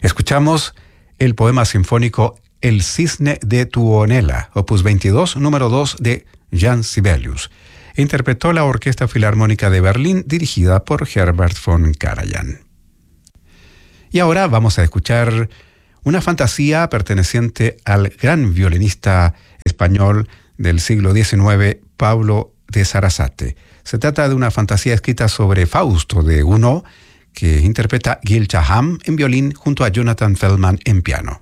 Escuchamos el poema sinfónico El cisne de Tuonela, opus 22, número 2 de Jan Sibelius. Interpretó la Orquesta Filarmónica de Berlín, dirigida por Herbert von Karajan. Y ahora vamos a escuchar una fantasía perteneciente al gran violinista español del siglo XIX, Pablo de Sarasate. Se trata de una fantasía escrita sobre Fausto de Gounod, que interpreta Gil Shaham en violín junto a Jonathan Feldman en piano.